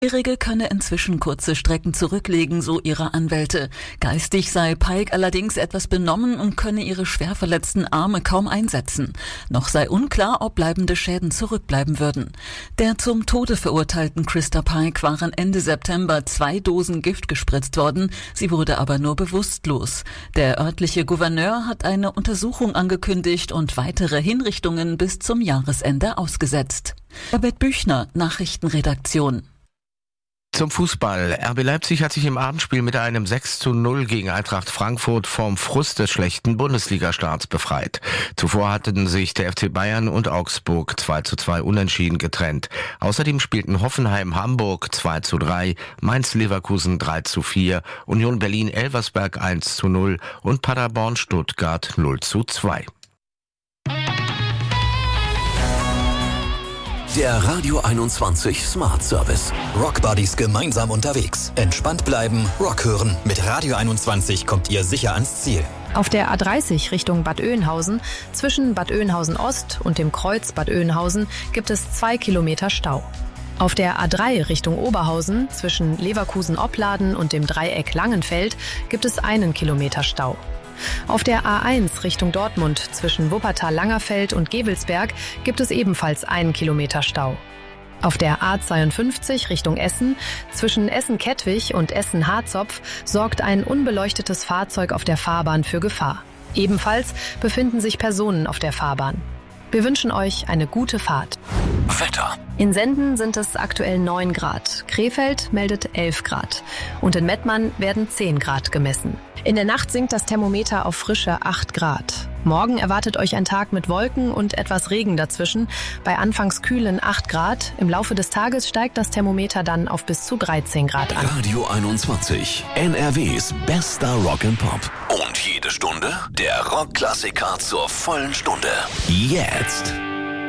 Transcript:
Jährige könne inzwischen kurze Strecken zurücklegen, so ihre Anwälte. Geistig sei Pike allerdings etwas benommen und könne ihre schwer verletzten Arme kaum einsetzen. Noch sei unklar, ob bleibende Schäden zurückbleiben würden. Der zum Tode verurteilten Christa Pike waren Ende September 2 Dosen Gift gespritzt worden. Sie wurde aber nur bewusstlos. Der örtliche Gouverneur hat eine Untersuchung angekündigt und weitere Hinrichtungen bis zum Jahresende ausgesetzt. Herbert Büchner, Nachrichtenredaktion. Zum Fußball. RB Leipzig hat sich im Abendspiel mit einem 6:0 gegen Eintracht Frankfurt vom Frust des schlechten Bundesliga-Starts befreit. Zuvor hatten sich der FC Bayern und Augsburg 2:2 unentschieden getrennt. Außerdem spielten Hoffenheim Hamburg 2:3, Mainz Leverkusen 3:4, Union Berlin Elversberg 1:0 und Paderborn Stuttgart 0:2. Der Radio 21 Smart Service. Rock Buddies gemeinsam unterwegs. Entspannt bleiben, Rock hören. Mit Radio 21 kommt ihr sicher ans Ziel. Auf der A30 Richtung Bad Oeynhausen, zwischen Bad Oeynhausen Ost und dem Kreuz Bad Oeynhausen, gibt es 2 Kilometer Stau. Auf der A3 Richtung Oberhausen, zwischen Leverkusen-Opladen und dem Dreieck Langenfeld, gibt es 1 Kilometer Stau. Auf der A1 Richtung Dortmund zwischen Wuppertal-Langerfeld und Gevelsberg gibt es ebenfalls 1 Kilometer Stau. Auf der A52 Richtung Essen zwischen Essen-Kettwig und Essen-Harzopf sorgt ein unbeleuchtetes Fahrzeug auf der Fahrbahn für Gefahr. Ebenfalls befinden sich Personen auf der Fahrbahn. Wir wünschen euch eine gute Fahrt. Wetter. In Senden sind es aktuell 9 Grad. Krefeld meldet 11 Grad. Und in Mettmann werden 10 Grad gemessen. In der Nacht sinkt das Thermometer auf frische 8 Grad. Morgen erwartet euch ein Tag mit Wolken und etwas Regen dazwischen. Bei anfangs kühlen 8 Grad. Im Laufe des Tages steigt das Thermometer dann auf bis zu 13 Grad an. Radio 21. NRWs bester Rock and Pop. Und jede Stunde der Rockklassiker zur vollen Stunde. Jetzt.